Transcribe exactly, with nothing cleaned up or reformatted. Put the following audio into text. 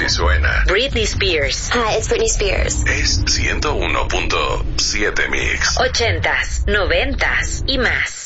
Así suena Britney Spears. Hi, it's Britney Spears. Es ciento uno punto siete Mix. Ochentas, noventas y más.